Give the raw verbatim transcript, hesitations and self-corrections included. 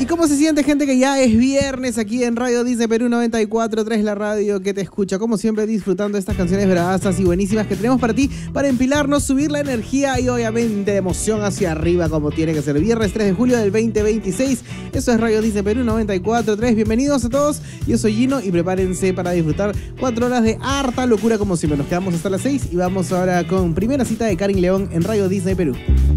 ¿Y cómo se siente, gente, que ya es viernes aquí en Radio Disney Perú noventa y cuatro punto tres, la radio que te escucha? Como siempre, disfrutando de estas canciones bravasas y buenísimas que tenemos para ti, para empilarnos, subir la energía y obviamente emoción hacia arriba, como tiene que ser. Viernes tres de julio del veinte veintiséis. Eso es Radio Disney Perú noventa y cuatro punto tres. Bienvenidos a todos. Yo soy Gino y prepárense para disfrutar cuatro horas de harta locura como siempre. Nos quedamos hasta las seis y vamos ahora con primera cita de Karin León en Radio Disney Perú.